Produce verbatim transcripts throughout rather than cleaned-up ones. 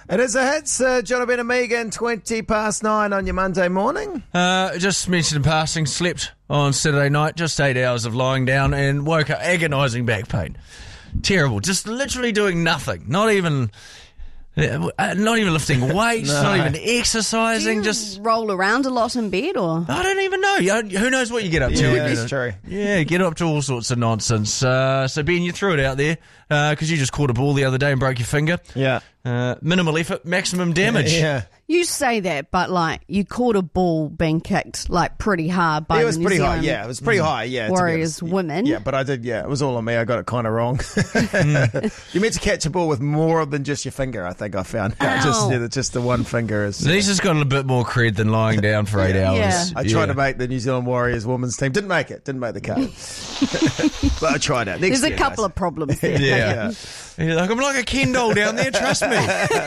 It is a hits, uh, Jonathan and Megan, twenty past nine on your Monday morning. Uh, just mentioned in passing, slept on Saturday night, just eight hours of lying down and woke up agonising back pain. Terrible. Just literally doing nothing. Not even... Uh, not even lifting weights, No. not even Do you exercising, just... roll around a lot in bed, or? I don't even know. You- Who knows what you get up to? Yeah, You that's know? true. Yeah, get up to all sorts of nonsense. Uh, so, Ben, you threw it out there because you just caught a ball the other day and broke your finger. Yeah. Uh, minimal effort, maximum damage. Yeah. You say that, but like you caught a ball being kicked like pretty hard by It the was New pretty high, Zealand yeah. It was pretty high, yeah. to be Warriors honest. women. Yeah, but I did, yeah. It was all on me. I got it kind of wrong. You meant to catch a ball with more than just your finger, I think I found out. Just, Ow. yeah, just the one finger is... Lisa's got a bit more cred than lying down for eight Yeah. hours. Yeah. I tried to make the New Zealand Warriors women's team. Didn't make it. Didn't make the cut. But I tried out. Next There's a year, couple guys. of problems there. Yeah. You're like, I'm like a Ken doll down there, trust me.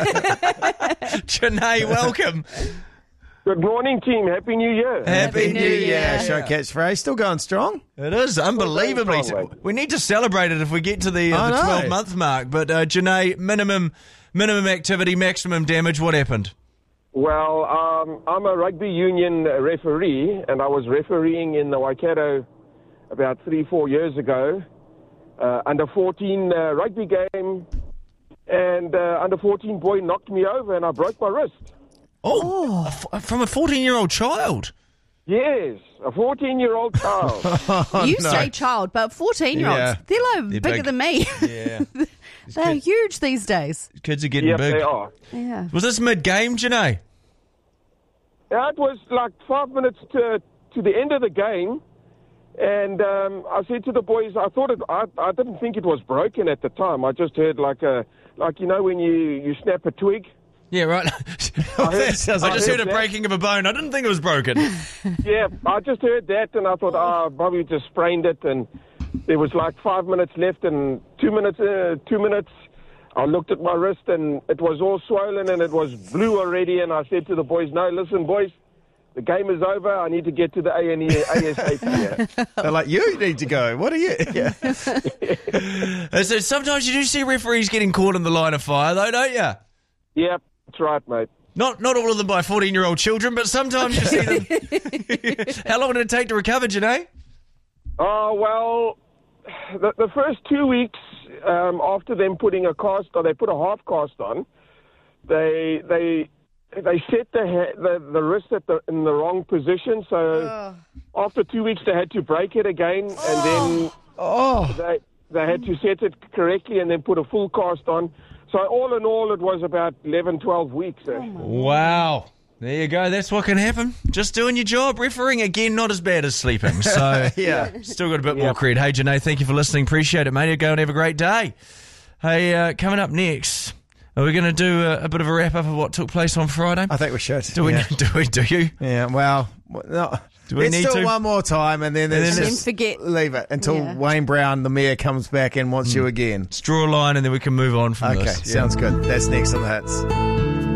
Janae, welcome. Good morning, team. Happy New Year. Happy New Year. Show catchphrase. Still going strong. It is unbelievably. Well done, We need to celebrate it if we get to the, uh, I the know. twelve month mark. But uh, Janae, minimum minimum activity, maximum damage. What happened? Well, um, I'm a rugby union referee, and I was refereeing in the Waikato about three, four years ago. Uh, under fourteen uh, rugby game, and uh, under fourteen boy knocked me over, and I broke my wrist. Oh, a f- from a fourteen-year-old child. Yes, a fourteen-year-old child. you no. say child, but fourteen-year-olds, Yeah. they're like They're bigger big. than me. Yeah, They're huge these days. kids are getting Yep, big. they are. Yeah. Was this mid-game, Janae? Yeah, it was like five minutes to to the end of the game, and um, I said to the boys, I thought it, I I didn't think it was broken at the time. I just heard like a like you know when you you snap a twig. Yeah, right. That sounds I like just I heard a heard that. breaking of a bone. I didn't think it was broken. Yeah, I just heard that, and I thought, ah, Bobby just sprained it, and there was like five minutes left, and two minutes, uh, two minutes. I looked at my wrist, and it was all swollen, and it was blue already. And I said to the boys, "No, listen, boys, the game is over. I need to get to the A and E ASAP." here." They're like, you need to go. What are you? Yeah. Uh, so sometimes you do see referees getting caught in the line of fire, though, don't you? Yep, that's right, mate. Not not all of them by fourteen-year-old children, but sometimes you see them. How long did it take to recover, Janae? Oh, well, the, the first two weeks um, after them putting a cast on, they put a half cast on, they they they set the ha- the, the wrist at the, in the wrong position. So after two weeks, they had to break it again, and then Oh. they they had to set it correctly and then put a full cast on. So all in all, it was about eleven, twelve weeks. Eh? Wow. There you go. That's what can happen. Just doing your job. Refereeing, again, not as bad as sleeping. So, Yeah. still got a bit more cred. Hey, Janae, thank you for listening. Appreciate it, mate. Go and have a great day. Hey, uh, coming up next, are we going to do a, a bit of a wrap-up of what took place on Friday? I think we should. Do we? Yeah. Do we? Do you? Yeah, well, no. Do we Let's need do it to? one more time, and then, let's then just forget. leave it until Yeah. Wayne Brown, the mayor, comes back and wants you again. Let's draw a line and then we can move on from Okay, this. sounds good. That's next on the hits.